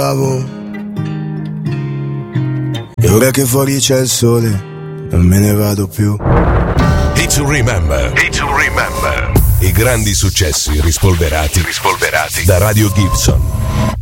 E ora che fuori c'è il sole, non me ne vado più. Hit to Remember. I grandi successi rispolverati da Radio Gibson.